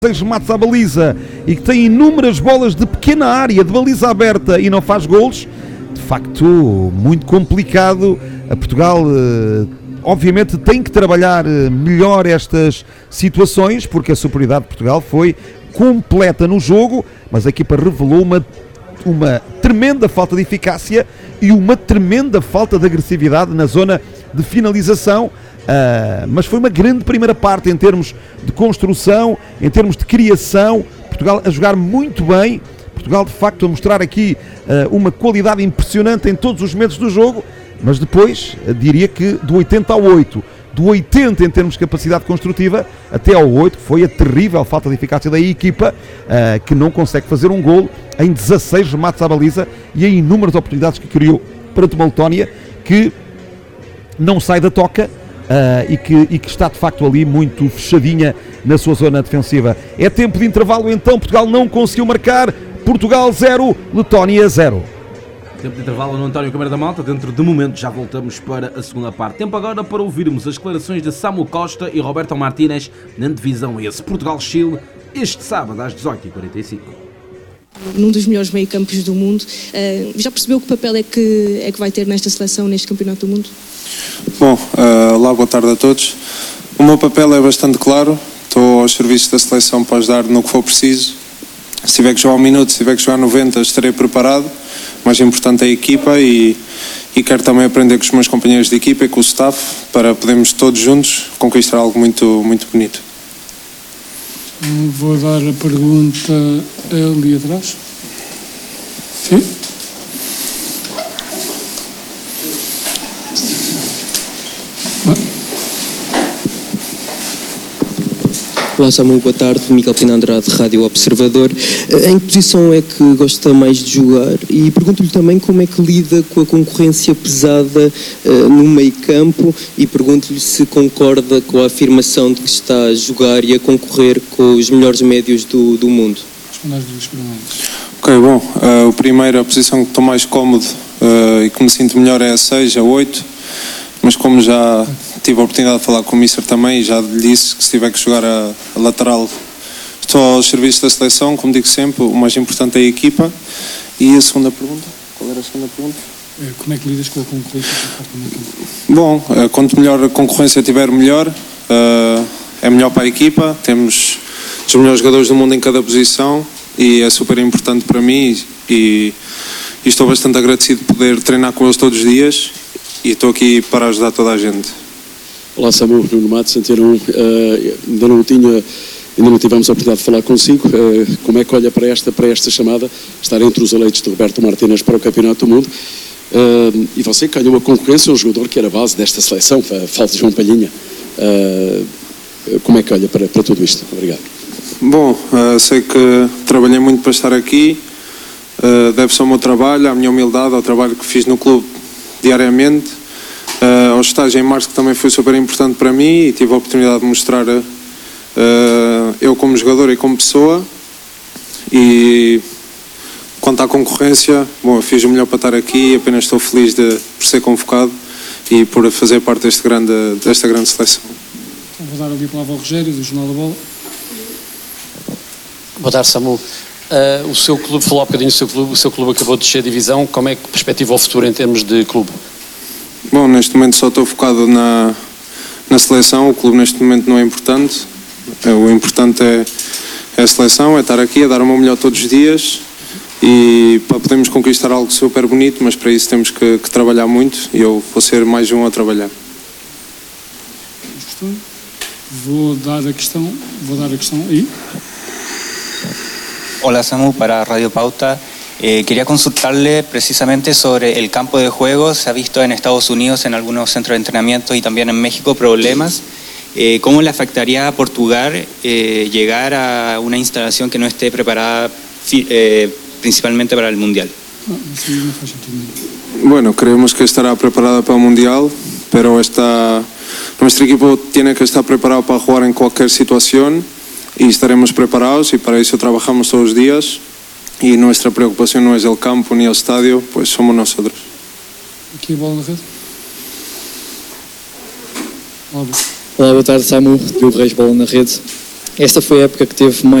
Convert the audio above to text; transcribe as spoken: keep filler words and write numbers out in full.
seis matos à baliza e que tem inúmeras bolas de pequena área, de baliza aberta e não faz golos, de facto muito complicado. A Portugal obviamente tem que trabalhar melhor estas situações, porque a superioridade de Portugal foi completa no jogo, mas a equipa revelou uma, uma tremenda falta de eficácia e uma tremenda falta de agressividade na zona de finalização. Uh, mas foi uma grande primeira parte em termos de construção, em termos de criação. Portugal a jogar muito bem, Portugal de facto a mostrar aqui uh, uma qualidade impressionante em todos os momentos do jogo, mas depois uh, diria que do oitenta ao oito, do oitenta em termos de capacidade construtiva até ao oito, foi a terrível falta de eficácia da equipa, uh, que não consegue fazer um golo em dezasseis remates à baliza e em inúmeras oportunidades que criou perante uma Letónia que não sai da toca. Uh, e, que, e que está de facto ali muito fechadinha na sua zona defensiva. É tempo de intervalo então, Portugal não conseguiu marcar, Portugal zero, Letónia zero. Tempo de intervalo no António Câmara da Malta, dentro de momento já voltamos para a segunda parte. Tempo agora para ouvirmos as declarações de Samu Costa e Roberto Martínez na divisão esse Portugal-Chile, este sábado às dezoito e quarenta e cinco. Num dos melhores meio-campos do mundo, uh, já percebeu que papel é que, é que vai ter nesta seleção, neste campeonato do mundo? Bom, uh, olá, boa tarde a todos. O meu papel é bastante claro, estou aos serviços da seleção para ajudar no que for preciso. Se tiver que jogar um minuto, se tiver que jogar noventa, estarei preparado. O mais importante é a equipa e, e quero também aprender com os meus companheiros de equipa e com o staff para podermos todos juntos conquistar algo muito, muito bonito. Vou dar a pergunta ali atrás. Sim? Olá Samu, boa tarde. Miguel Pina Andrade, Rádio Observador. Em que posição é que gosta mais de jogar? E pergunto-lhe também como é que lida com a concorrência pesada uh, no meio campo e pergunto-lhe se concorda com a afirmação de que está a jogar e a concorrer com os melhores médios do, do mundo. Ok, bom, uh, o primeiro, a posição que estou mais cómodo uh, e que me sinto melhor é a seis, a oito, mas como já tive a oportunidade de falar com o Mister também e já lhe disse que se tiver que jogar a, a lateral estou aos serviços da seleção, como digo sempre, o mais importante é a equipa. E a segunda pergunta? Qual era a segunda pergunta? Como é que lidas com a concorrência? Bom, quanto melhor a concorrência tiver, melhor, é melhor para a equipa, temos os melhores jogadores do mundo em cada posição e é super importante para mim e, e estou bastante agradecido de poder treinar com eles todos os dias e estou aqui para ajudar toda a gente. Olá Samu, Nuno Matos, Antena um. Uh, ainda não tinha, ainda não tivemos a oportunidade de falar consigo. Uh, como é que olha para esta, para esta chamada, estar entre os eleitos de Roberto Martínez para o Campeonato do Mundo? Uh, e você que ganhou a concorrência, um jogador que era a base desta seleção, falta de João Palhinha. Uh, como é que olha para, para tudo isto? Obrigado. Bom, uh, sei que trabalhei muito para estar aqui, uh, deve-se ao meu trabalho, à minha humildade, ao trabalho que fiz no clube diariamente. Uh, ao estágio em março, que também foi super importante para mim e tive a oportunidade de mostrar uh, eu como jogador e como pessoa. E quanto à concorrência, bom, eu fiz o melhor para estar aqui e apenas estou feliz de, por ser convocado e por fazer parte deste grande, desta grande seleção. Então, vou dar ali a palavra ao Rogério, do Jornal da Bola. Boa tarde, Samu. Uh, o seu clube, falou há bocadinho do seu clube, o seu clube acabou de descer a divisão, como é que perspectiva o futuro em termos de clube? Bom, neste momento só estou focado na, na seleção, o clube neste momento não é importante, o importante é, é a seleção, é estar aqui, é dar o meu melhor todos os dias e para podermos conquistar algo super bonito, mas para isso temos que, que trabalhar muito e eu vou ser mais um a trabalhar. Vou dar a questão, vou dar a questão aí. Hola Samu, para Radio Pauta. Eh, quería consultarle precisamente sobre el campo de juego. Se ha visto en Estados Unidos, en algunos centros de entrenamiento y también en México, problemas. Eh, ¿Cómo le afectaría a Portugal eh, llegar a una instalación que no esté preparada eh, principalmente para el Mundial? Bueno, creemos que estará preparada para el Mundial, pero esta, nuestro equipo tiene que estar preparado para jugar en cualquier situación y estaremos preparados y para eso trabajamos todos los días. Y nuestra preocupación no es el campo ni el estadio, pues somos nosotros. Aqui a bola na rede. Olá, boa tarde, Samu, Diogo Reis, bola na rede. Esta foi a época que teve mais